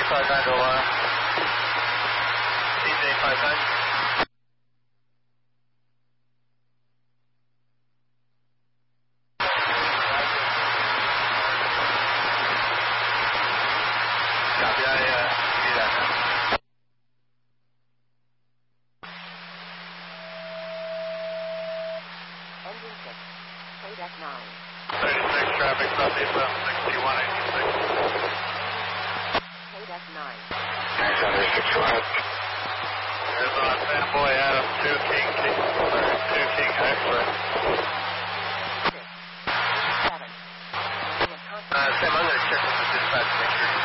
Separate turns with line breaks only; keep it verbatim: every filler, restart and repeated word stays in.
five nine to Alara. C J five nine. Copy, I uh, see that now.
Engine six. Kodak nine.
thirty-six traffic, southeastbound sixty-one eighty-six.
Kodak nine.
Alexander six one. Arizona Fanboy Adam two King King, sorry, two King X-ray.
Six. Seven.
Uh, Sam, I'm going to check with the dispatch to make sure